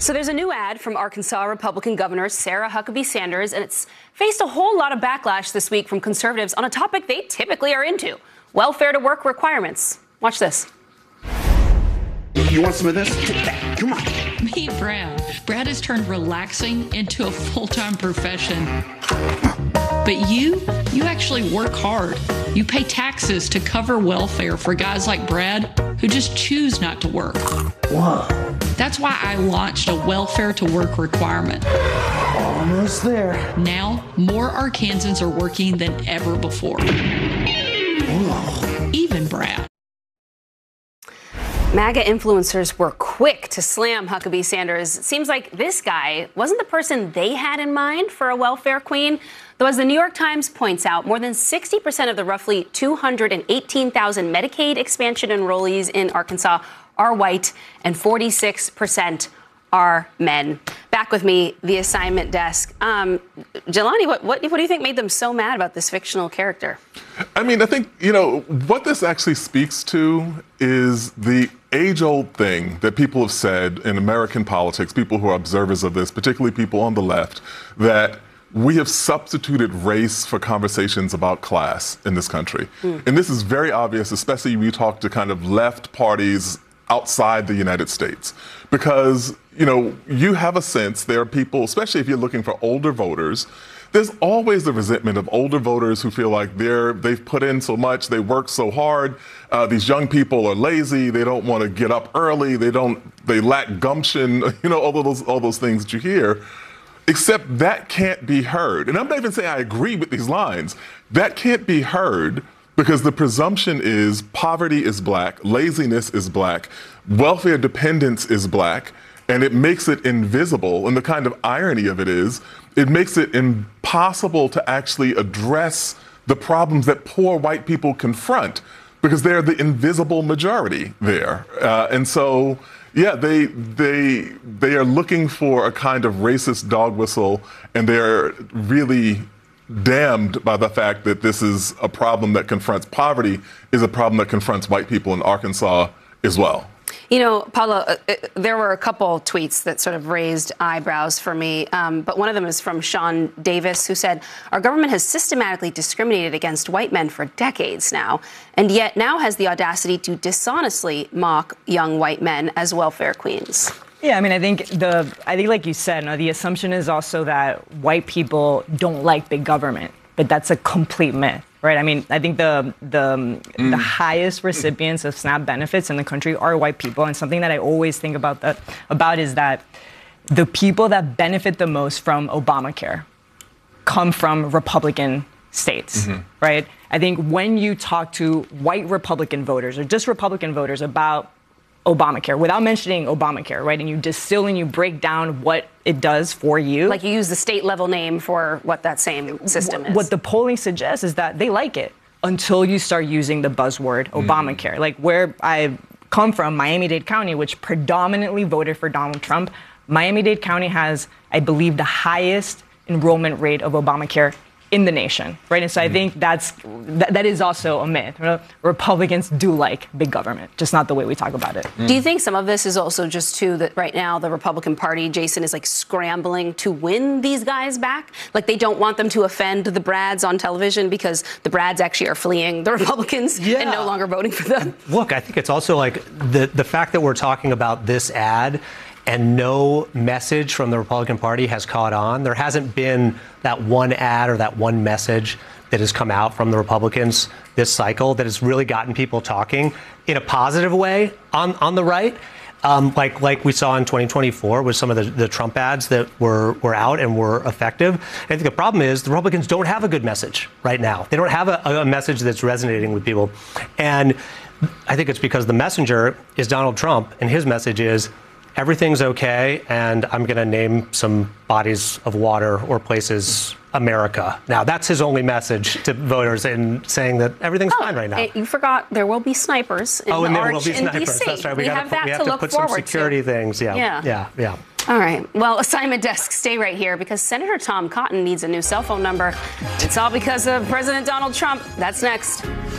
So there's a new ad from Arkansas Republican Governor Sarah Huckabee Sanders, and it's faced a whole lot of backlash this week from conservatives on a topic they typically are into: welfare to work requirements. Watch this. You want some of this? Come on. Meet Brad. Brad has turned relaxing into a full-time profession. But you actually work hard. You pay taxes to cover welfare for guys like Brad who just choose not to work. Whoa. That's why I launched a welfare to work requirement. Almost there. Now, more Arkansans are working than ever before. Whoa. Even Brad. MAGA influencers were quick to slam Huckabee Sanders. It seems like this guy wasn't the person they had in mind for a welfare queen. Though, as the New York Times points out, more than 60% of the roughly 218,000 Medicaid expansion enrollees in Arkansas are white, and 46% are men. Back with me, the assignment desk. Jelani, what do you think made them so mad about this fictional character? I mean, I think, what this actually speaks to is the age-old thing that people have said in American politics, people who are observers of this, particularly people on the left, that we have substituted race for conversations about class in this country. And this is very obvious, especially when you talk to kind of left parties outside the United States, because, you have a sense there are people, especially if you're looking for older voters, there's always the resentment of older voters who feel like they've put in so much, they work so hard. These young people are lazy, they don't want to get up early, they lack gumption, all those things that you hear. Except that can't be heard. And I'm not even saying I agree with these lines. That can't be heard because the presumption is poverty is black, laziness is black, welfare dependence is black, and it makes it invisible. And the kind of irony of it is, it makes it impossible to actually address the problems that poor white people confront because they're the invisible majority there. And so, yeah, they are looking for a kind of racist dog whistle, and they're really damned by the fact that this is a problem that confronts poverty, is a problem that confronts white people in Arkansas as well. Paulo, there were a couple tweets that sort of raised eyebrows for me, but one of them is from Sean Davis, who said, "Our government has systematically discriminated against white men for decades now, and yet now has the audacity to dishonestly mock young white men as welfare queens." Yeah, I mean, I think like you said, the assumption is also that white people don't like big government, but that's a complete myth, right? I mean, I think the highest recipients of SNAP benefits in the country are white people, and something that I always think about is that the people that benefit the most from Obamacare come from Republican states, right? I think when you talk to white Republican voters or just Republican voters about Obamacare, without mentioning Obamacare, right? And you distill and you break down what it does for you. Like you use the state level name for what that same system is. What the polling suggests is that they like it until you start using the buzzword Obamacare. Like where I come from, Miami-Dade County, which predominantly voted for Donald Trump, Miami-Dade County has, I believe, the highest enrollment rate of Obamacare in the nation, right? And so I think that is also a myth. Republicans do like big government, just not the way we talk about it. Do you think some of this is also just too that right now the Republican Party, Jason, is like scrambling to win these guys back? Like they don't want them to offend the Brads on television because the Brads actually are fleeing the Republicans and no longer voting for them. Look, I think it's also like the fact that we're talking about this ad and no message from the Republican Party has caught on. There hasn't been that one ad or that one message that has come out from the Republicans this cycle that has really gotten people talking in a positive way on the right. Like we saw in 2024 with some of the Trump ads that were out and were effective. I think the problem is the Republicans don't have a good message right now. They don't have a message that's resonating with people. And I think it's because the messenger is Donald Trump, and his message is, everything's okay, and I'm going to name some bodies of water or places America. Now, that's his only message to voters in saying that everything's fine right now. You forgot there will be snipers in the Arch in D.C. That's right. We have to put some security things. Yeah. All right. Well, assignment desk, stay right here because Senator Tom Cotton needs a new cell phone number. It's all because of President Donald Trump. That's next.